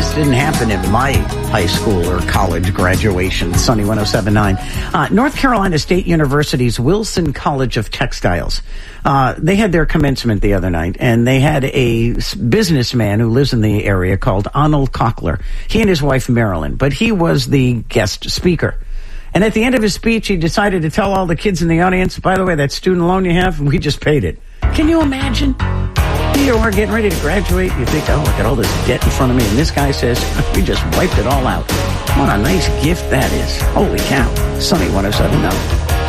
this didn't happen in my high school or college graduation. Sunny 107.9. North Carolina State University's Wilson College of Textiles. They had their commencement the other night, and they had a businessman who lives in the area called Arnold Cockler. He and his wife, Marilyn, but he was the guest speaker. And at the end of his speech, he decided to tell all the kids in the audience, by the way, that student loan you have, we just paid it. Can you imagine? You are getting ready to graduate. You think, oh, I got all this debt in front of me. And this guy says, we just wiped it all out. What a nice gift that is. Holy cow. Sunny 107.9.